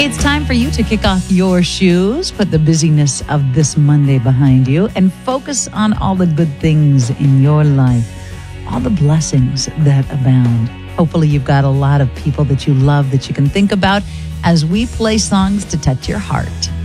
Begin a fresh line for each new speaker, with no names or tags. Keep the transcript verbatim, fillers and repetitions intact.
It's time for you to kick off your shoes, put the busyness of this Monday behind you, and focus on all the good things in your life, all the blessings that abound. Hopefully you've got a lot of people that you love that you can think about as we play songs to touch your heart.